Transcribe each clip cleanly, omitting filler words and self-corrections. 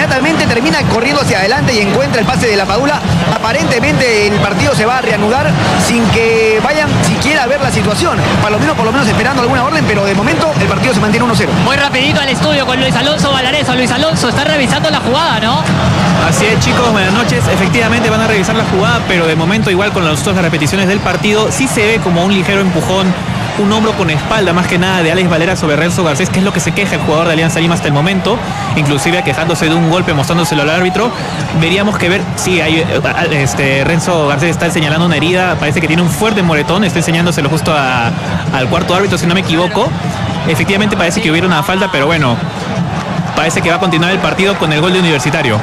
inmediatamente termina corriendo hacia adelante y encuentra el pase de la Padula. Aparentemente el partido se va a reanudar sin que vayan siquiera a ver la situación. Por lo menos esperando alguna orden, pero de momento el partido se mantiene 1-0. Muy rapidito al estudio con Luis Alonso Valareso. Luis Alonso está revisando la jugada, ¿no? Así es, chicos, buenas noches. Efectivamente van a revisar la jugada, pero de momento igual con las dos repeticiones del partido sí se ve como un ligero empujón, un hombro con espalda más que nada de Alex Valera sobre Renzo Garcés, que es lo que se queja el jugador de Alianza Lima hasta el momento, inclusive quejándose de un golpe, mostrándoselo al árbitro. Veríamos que ver, sí, Renzo Garcés está señalando una herida, parece que tiene un fuerte moretón, está enseñándoselo justo al cuarto árbitro, si no me equivoco. Efectivamente parece que hubiera una falta, pero bueno, parece que va a continuar el partido con el gol de Universitario.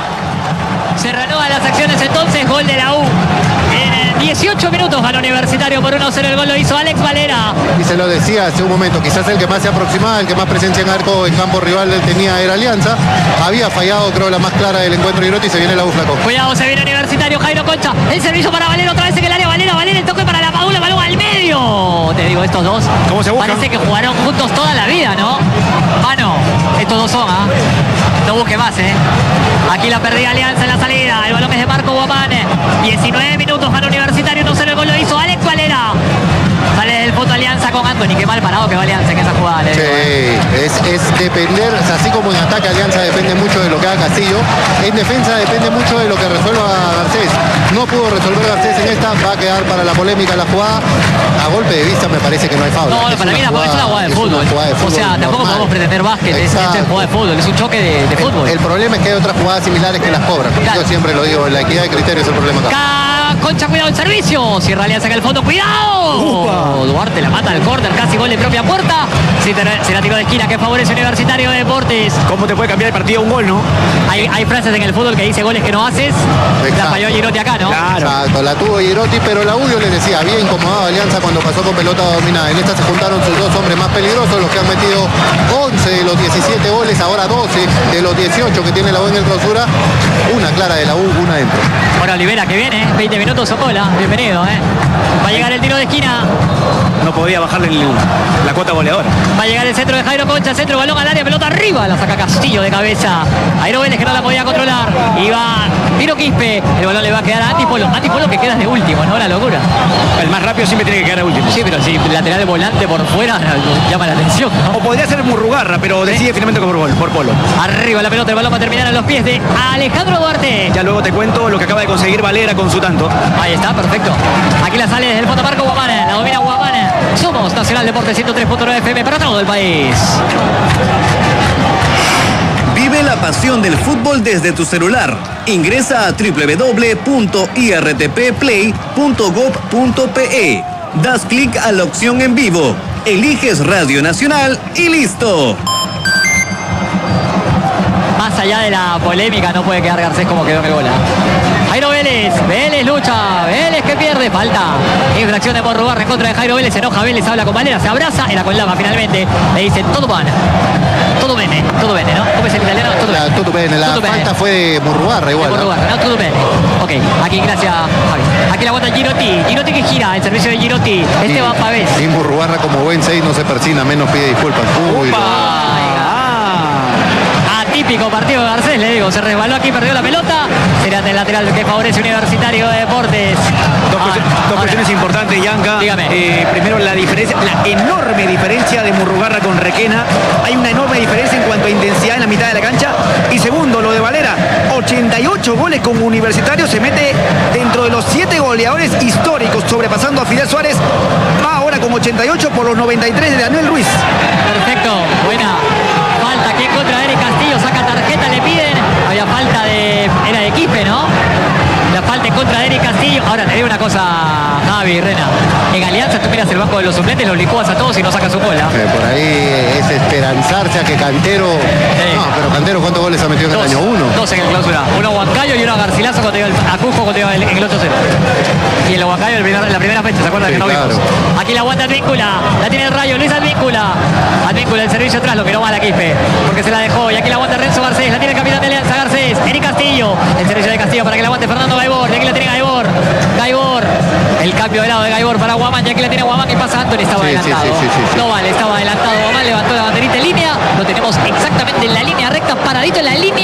Se reanudan las acciones entonces, gol de la U. En 18 minutos ganó Universitario por 1-0, el gol lo hizo Alex Valera. Y se lo decía hace un momento, quizás el que más se aproximaba, el que más presencia en arco en campo rival tenía era Alianza. Había fallado, creo, la más clara del encuentro Girotti y se viene la U, flaco. Cuidado, se viene Universitario, Jairo Concha. El servicio para Valera, otra vez en el área, Valera, el toque para la Padula, balón al medio. Te digo, estos dos, ¿cómo se buscan? parece que jugaron juntos toda la vida, ¿no? Mano, estos dos son, ¿ah? No busque más, Aquí la perdía Alianza en la salida. El balón es de Marco Guamán. 19 minutos ganó Universitario, 1-0, el gol lo hizo Alex Valera. Sale del fondo Alianza con Anthony. Qué mal parado que va Alianza en esa jugada. Sí, es depender, o sea, así como en ataque Alianza depende mucho de lo que haga Castillo, en defensa depende mucho de lo que resuelva Garcés. No pudo resolver Garcés en esta, va a quedar para la polémica la jugada. A golpe de vista me parece que no hay foul. No, para mí es una jugada de fútbol. O sea, tampoco podemos pretender básquet, esto es jugada de fútbol, es un choque de fútbol. El problema es que hay otras jugadas similares que las cobran. Claro. Yo siempre lo digo, la equidad de criterio es el problema acá. Concha, cuidado el servicio. Cierra Alianza en el fondo, cuidado. Duarte la mata al córner, casi gol de propia puerta. Será tiro de esquina que favorece Universitario de Deportes. ¿Cómo te puede cambiar el partido un gol, no? Hay frases en el fútbol que dice goles que no haces. Exacto. La falló Girotti acá, ¿no? Claro. Exacto, la tuvo Girotti, pero la U, yo les decía, había incomodado a Alianza cuando pasó con pelota dominada. En esta se juntaron sus dos hombres más peligrosos, los que han metido 11 de los 17 goles, ahora 12 de los 18 que tiene la U en el clausura. Una clara de la U, una dentro. Ahora Olivera que viene, 20 minutos Socola, bienvenido, Va a llegar el tiro de esquina. No podía bajarle la cuota goleadora. Va a llegar el centro de Jairo Concha, centro, balón al área, pelota arriba, la saca Castillo de cabeza. Jairo Vélez que no la podía controlar. Y va Tiro Quispe, el balón le va a quedar a Antipolo. Antipolo que queda de último, ¿no? La locura. El más rápido siempre tiene que quedar de último. Sí, pero si lateral de volante por fuera llama la atención, ¿no? O podría ser Murrugarra, pero decide finalmente por Polo. Arriba la pelota, el balón va a terminar a los pies de Alejandro Duarte. Ya luego te cuento lo que acaba de conseguir Valera con su tanto. Ahí está, perfecto. Aquí la sale desde el fondo Marco Guamán, la domina Guamán. Somos Nacional Deportes 103.9 FM para todo el país. Vive la pasión del fútbol desde tu celular. Ingresa a www.irtpplay.gov.pe. Das clic a la opción en vivo. Eliges Radio Nacional y listo. Más allá de la polémica, no puede quedar Garcés como quedó en el gol. Jairo Vélez, Vélez lucha, Vélez que pierde, falta. Infracción de Murrugarra en contra de Jairo Vélez, se enoja Vélez, habla con Valera, se abraza, era con Lama finalmente. Le dicen todo van, todo bene, ¿no? ¿Cómo es el italiano? Todo bene, la falta fue de Murrugarra igual. De Murrugarra, ¿no? Todo bene. Ok, aquí gracias Javi. Aquí la aguanta Girotti, Girotti que gira, el servicio de Girotti. Esteban Pavés. Y Murrugarra como buen 6 no se persina, menos pide disculpas. Uy, típico partido de Garcés, le digo, se resbaló aquí, perdió la pelota, será del lateral que favorece Universitario de Deportes. Dos cuestiones importantes, Yanka. Dígame. Primero la diferencia, la enorme diferencia de Murrugarra con Requena. Hay una enorme diferencia en cuanto a intensidad en la mitad de la cancha. Y segundo, lo de Valera, 88 goles con Universitario, se mete dentro de los 7 goleadores históricos, sobrepasando a Fidel Suárez. Va ahora con 88 por los 93 de Daniel Ruiz. Perfecto, buena. Falta aquí en contra de Eric Castillo, saca tarjeta, le piden. Había falta era de Quispe, ¿no? La falta en contra de Eric Castillo. Ahora te digo una cosa, Javi, Rena. En Alianza tú miras el banco de los suplentes, los licúas a todos y no sacas su cola. Por ahí es esperanzarse a que Cantero... No, pero Cantero, ¿cuántos goles ha metido en el año? 1. 2 en el clausura. Uno a Huancayo y uno a Garcilaso cuando iba a Cusco cuando iba en el 8-0. Y el Huancayo en la primera fecha, ¿se acuerdan que no vimos? Aquí la aguanta Advíncula, la tiene el Rayo, Luis Advíncula. Advíncula el servicio atrás, lo que no va a la Quispe, porque se la dejó. Y aquí la aguanta Renzo Garcés, la tiene